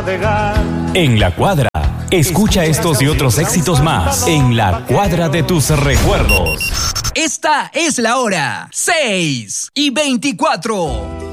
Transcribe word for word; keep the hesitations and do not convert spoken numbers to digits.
navegar. En La Cuadra, escucha estos y otros éxitos más en La Cuadra de tus recuerdos. Esta es la hora, seis y veinticuatro.